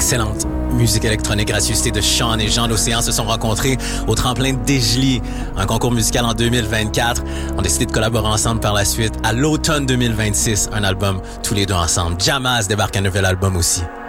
l'excellente musique électronique gracieuseté de Sean et Jean l'Océan se sont rencontrés au tremplin de Desjely, un concours musical en 2024. On a décidé de collaborer ensemble par la suite. À l'automne 2026, un album tous les deux ensemble. Jammaz débarque un nouvel album aussi.